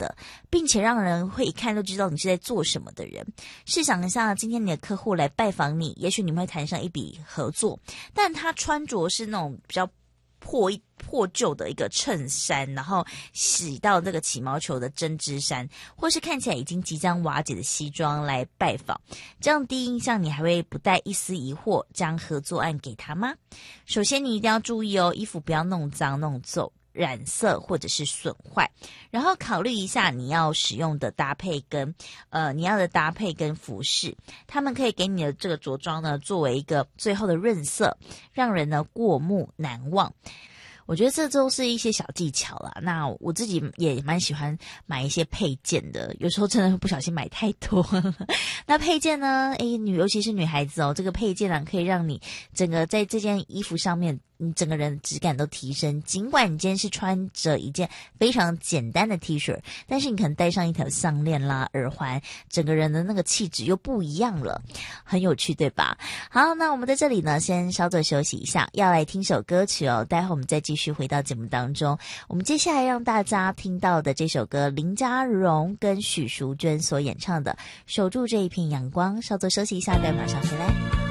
的，并且让人会一看就知道你是在做什么的人。试想一下，今天你的客户来拜访你，也许你们会谈上一笔合作，但他穿着是那种比较破旧的一个衬衫，然后洗到这个起毛球的针织衫，或是看起来已经即将瓦解的西装来拜访，这样第一印象你还会不带一丝疑惑将合作案给他吗？首先你一定要注意哦，衣服不要弄脏弄皱，染色或者是损坏，然后考虑一下你要使用的搭配跟服饰，他们可以给你的这个着装呢作为一个最后的润色，让人呢过目难忘。我觉得这都是一些小技巧啦，那我自己也蛮喜欢买一些配件的，有时候真的会不小心买太多那配件呢，尤其是女孩子哦，这个配件呢可以让你整个在这件衣服上面你整个人的质感都提升，尽管你今天是穿着一件非常简单的 T 恤，但是你可能戴上一条项链啦、耳环，整个人的那个气质又不一样了，很有趣对吧？好，那我们在这里呢先稍作休息一下，要来听首歌曲哦，待会我们再继续回到节目当中。我们接下来让大家听到的这首歌，林嘉荣跟许淑娟所演唱的《守住这一片阳光》，稍作休息一下，待会马上回来。